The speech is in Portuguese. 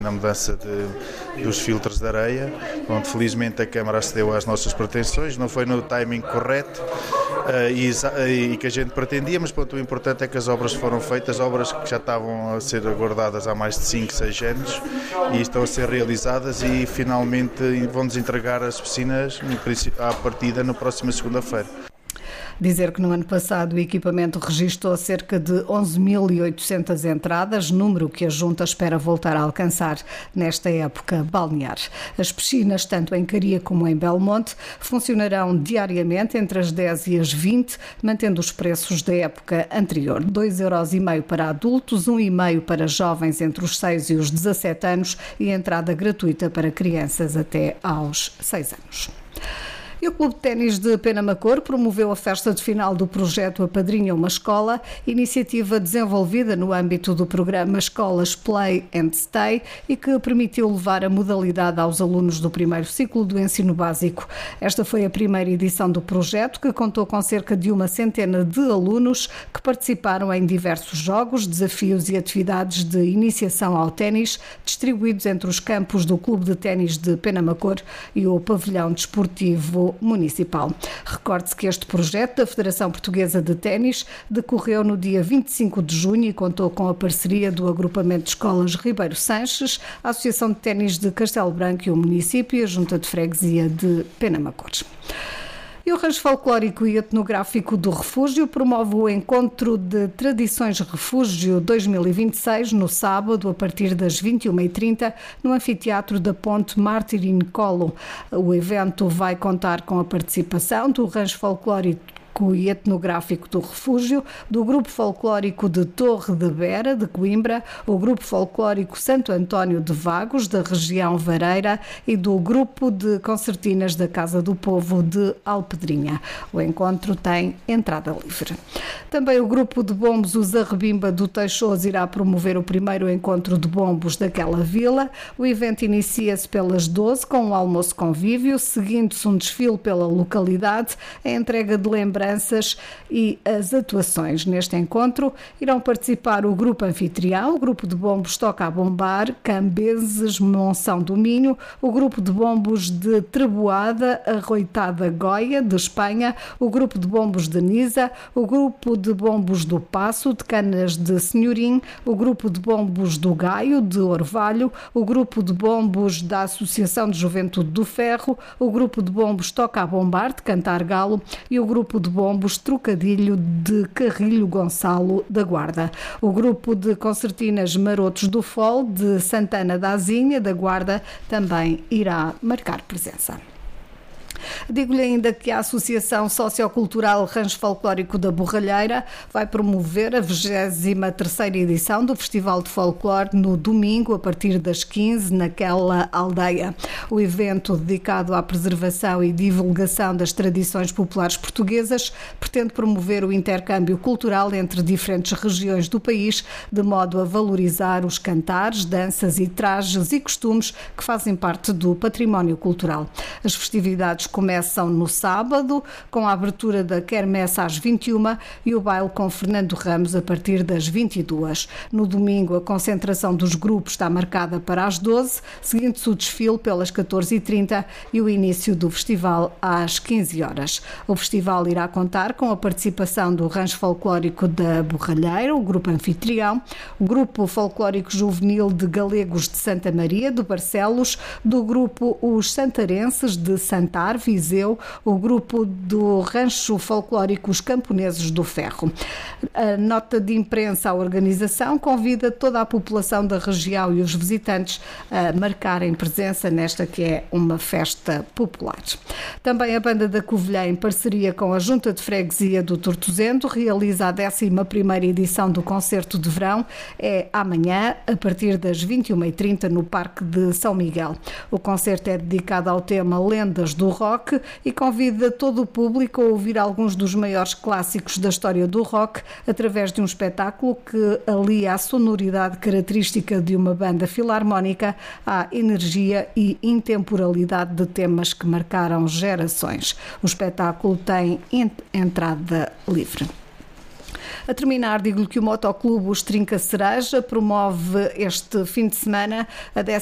na mudança dos filtros de areia, onde felizmente a Câmara acedeu às nossas pretensões, não foi no timing correto e que a gente pretendia, mas o importante é que as obras foram feitas, obras que já estavam a ser aguardadas há mais de 5, 6 anos e estão a ser realizadas e finalmente vão-nos entregar as piscinas à partida na próxima segunda-feira. Dizer que no ano passado o equipamento registrou cerca de 11.800 entradas, número que a Junta espera voltar a alcançar nesta época balnear. As piscinas, tanto em Caria como em Belmonte, funcionarão diariamente entre as 10 e as 20, mantendo os preços da época anterior. 2,5 € para adultos, 1,5 € para jovens entre os 6 e os 17 anos e entrada gratuita para crianças até aos 6 anos. E o Clube de Ténis de Penamacor promoveu a festa de final do projeto Apadrinha uma Escola, iniciativa desenvolvida no âmbito do programa Escolas Play and Stay e que permitiu levar a modalidade aos alunos do primeiro ciclo do ensino básico. Esta foi a primeira edição do projeto, que contou com cerca de 100 de alunos que participaram em diversos jogos, desafios e atividades de iniciação ao ténis, distribuídos entre os campos do Clube de Ténis de Penamacor e o pavilhão desportivo municipal. Recorde-se que este projeto da Federação Portuguesa de Ténis decorreu no dia 25 de junho e contou com a parceria do Agrupamento de Escolas Ribeiro Sanches, a Associação de Ténis de Castelo Branco e o município e a Junta de Freguesia de Penamacor. E o Rancho Folclórico e Etnográfico do Refúgio promove o Encontro de Tradições Refúgio 2026 no sábado, a partir das 21h30, no Anfiteatro da Ponte Martirincolo. O evento vai contar com a participação do Rancho Folclórico e Etnográfico do Refúgio, do Grupo Folclórico de Torre de Bera, de Coimbra, o Grupo Folclórico Santo António de Vagos, da região Vareira, e do Grupo de Concertinas da Casa do Povo de Alpedrinha. O encontro tem entrada livre. Também o Grupo de Bombos Os Arrebimba do Teixoso irá promover o primeiro encontro de bombos daquela vila. O evento inicia-se pelas 12 com um almoço convívio, seguindo-se um desfile pela localidade, a entrega de lembranças e as atuações. Neste encontro irão participar o grupo anfitrião, o grupo de bombos Toca a Bombar, Cambeses, Monção do Minho, o grupo de bombos de Treboada, Arroitada Goia, de Espanha, o grupo de bombos de Nisa, o grupo de bombos do Passo, de Canas de Senhorim, o grupo de bombos do Gaio, de Orvalho, o grupo de bombos da Associação de Juventude do Ferro, o grupo de bombos Toca a Bombar, de Cantar Galo, e o grupo de bombos Trocadilho de Carrilho Gonçalo da Guarda. O grupo de concertinas Marotos do Fol, de Santana da Azinha da Guarda, também irá marcar presença. Digo-lhe ainda que a Associação Sociocultural Rancho Folclórico da Borralheira vai promover a 23ª edição do Festival de Folclore no domingo, a partir das 15, naquela aldeia. O evento, dedicado à preservação e divulgação das tradições populares portuguesas, pretende promover o intercâmbio cultural entre diferentes regiões do país, de modo a valorizar os cantares, danças e trajes e costumes que fazem parte do património cultural. As festividades começam no sábado, com a abertura da quermesse às 21 e o baile com Fernando Ramos a partir das 22. No domingo, a concentração dos grupos está marcada para as 12, seguindo-se o desfile pelas 14h30 e o início do festival às 15 horas. O festival irá contar com a participação do Rancho Folclórico da Borralheira, o grupo anfitrião, o grupo folclórico juvenil de Galegos de Santa Maria, de Barcelos, do grupo Os Santarenses de Santar, Viseu, o grupo do Rancho Folclórico Os Camponeses do Ferro. A nota de imprensa à organização convida toda a população da região e os visitantes a marcarem presença nesta que é uma festa popular. Também a Banda da Covilhã, em parceria com a Junta de Freguesia do Tortozendo, realiza a 11ª edição do Concerto de Verão. É amanhã, a partir das 21h30, no Parque de São Miguel. O concerto é dedicado ao tema Lendas do Rock e convida todo o público a ouvir alguns dos maiores clássicos da história do rock através de um espetáculo que alia a sonoridade característica de uma banda filarmónica à energia e intemporalidade de temas que marcaram gerações. O espetáculo tem entrada livre. A terminar, digo-lhe que o Motoclube Os Trinca Cereja promove este fim de semana a